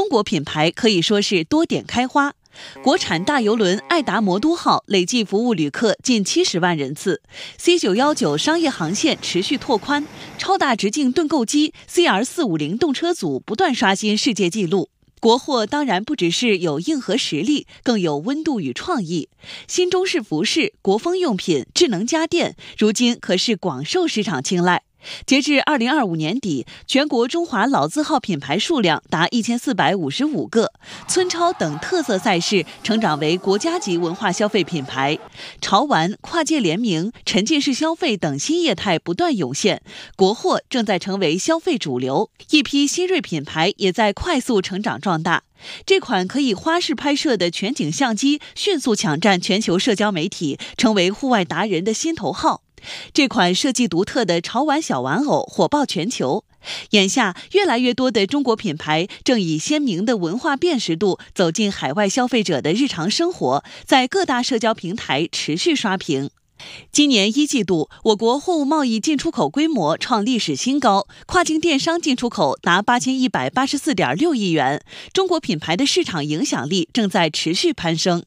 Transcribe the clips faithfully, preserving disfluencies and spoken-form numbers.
中国品牌可以说是多点开花。国产大邮轮爱达魔都号累计服务旅客近七十万人次 ，C 九一九商业航线持续拓宽，超大直径盾构机 C R 四五零动车组不断刷新世界纪录。国货当然不只是有硬核实力，更有温度与创意。新中式服饰、国风用品、智能家电，如今可是广受市场青睐。截至二零二五年底，全国中华老字号品牌数量达一千四百五十五个，村超等特色赛事成长为国家级文化消费品牌。潮玩、跨界联名、沉浸式消费等新业态不断涌现，国货正在成为消费主流，一批新锐品牌也在快速成长壮大。这款可以花式拍摄的全景相机迅速抢占全球社交媒体，成为户外达人的心头好。这款设计独特的潮玩小玩偶火爆全球。眼下，越来越多的中国品牌正以鲜明的文化辨识度走进海外消费者的日常生活，在各大社交平台持续刷屏。今年一季度，我国货物贸易进出口规模创历史新高，跨境电商进出口达八千一百八十四点六亿元，中国品牌的市场影响力正在持续攀升。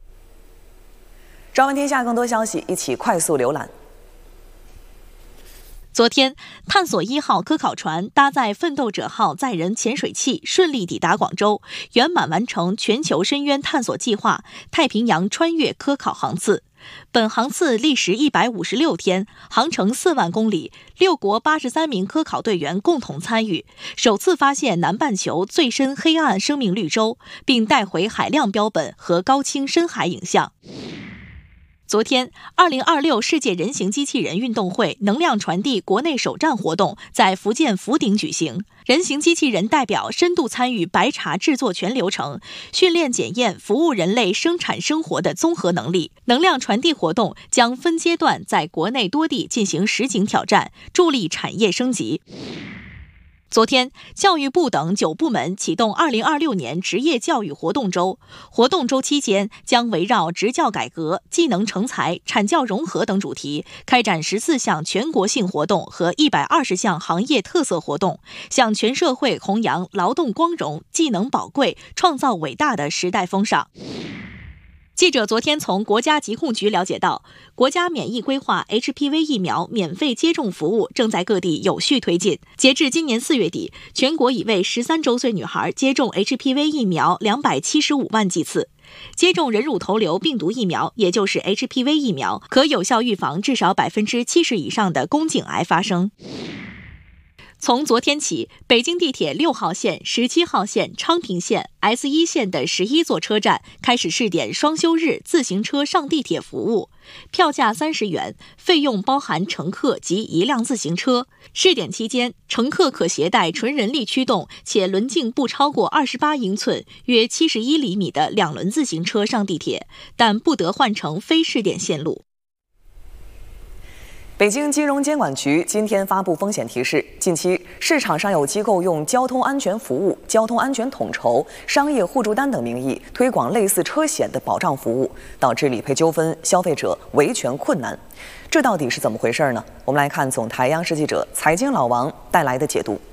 朝闻天下更多消息，一起快速浏览。 昨天，探索一号科考船搭载奋斗者号载人潜水器顺利抵达广州，圆满完成全球深渊探索计划太平洋穿越科考航次。本航次历时一百五十六天，航程四万公里，六国八十三名科考队员共同参与，首次发现南半球最深黑暗生命绿洲，并带回海量标本和高清深海影像。昨天，二零二六世界人形机器人运动会能量传递国内首站活动在福建福鼎举行。人形机器人代表深度参与白茶制作全流程，训练检验服务人类生产生活的综合能力。能量传递活动将分阶段在国内多地进行实景挑战，助力产业升级。昨天，教育部等九部门启动二零二六年职业教育活动周。活动周期间，将围绕职教改革、技能成才、产教融合等主题，开展十四项全国性活动和一百二十项行业特色活动，向全社会弘扬劳动光荣、技能宝贵、创造伟大的时代风尚。记者昨天从国家疾控局了解到，国家免疫规划 H P V 疫苗免费接种服务正在各地有序推进。截至今年四月底，全国已为十三周岁女孩接种 H P V 疫苗两百七十五万剂次。接种人乳头瘤病毒疫苗，也就是 H P V 疫苗，可有效预防至少百分之七十以上的宫颈癌发生。从昨天起，北京地铁六号线、十七号线、昌平线、S 一 线的十一座车站开始试点双休日自行车上地铁服务，票价三十元，费用包含乘客及一辆自行车。试点期间，乘客可携带纯人力驱动且轮径不超过二十八英寸、约七十一厘米的两轮自行车上地铁，但不得换乘非试点线路。 北京金融监管局今天发布风险提示，近期市场上有机构用交通安全服务、交通安全统筹、商业互助单等名义推广类似车险的保障服务，导致理赔纠纷、消费者维权困难。这到底是怎么回事呢？我们来看总台央视记者财经老王带来的解读。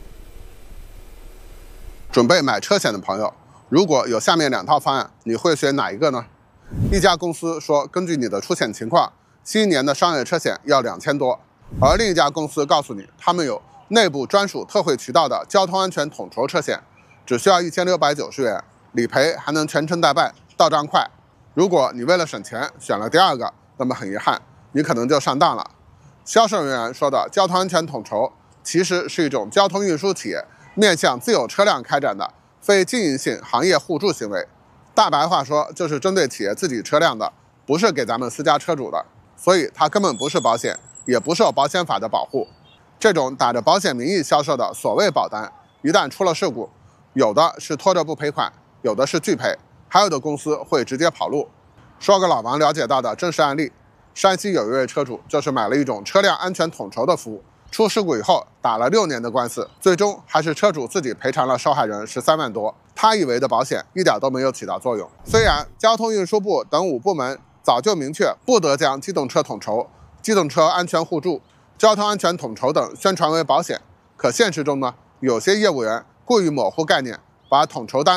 准备买车险的朋友，如果有下面两套方案，你会选哪一个呢？一家公司说，根据你的出险情况，新一年的商业车险要两千多，而另一家公司告诉你，他们有内部专属特惠渠道的交通安全统筹车险，只需要一千六百九十元，理赔还能全程代办，到账快。如果你为了省钱选了第二个，那么很遗憾，你可能就上当了。销售人员说的交通安全统筹，其实是一种交通运输企业面向自有车辆开展的非经营性行业互助行为。大白话说，就是针对企业自己车辆的，不是给咱们私家车主的。所以它根本不是保险，也不受保险法的保护。这种打着保险名义销售的所谓保单，一旦出了事故，有的是拖着不赔款，有的是拒赔，还有的公司会直接跑路。说个老王了解到的真实案例，山西有一位车主就是买了一种车辆安全统筹的服务，出事故以后打了六年的官司，最终还是车主自己赔偿了受害人十三万多。他以为的保险一点都没有起到作用。虽然交通运输部等五部门早就明确不得将机动车统筹、机动车安全互助、交通安全统筹等宣传为保险，可现实中呢，有些业务员故意模糊概念，把统筹单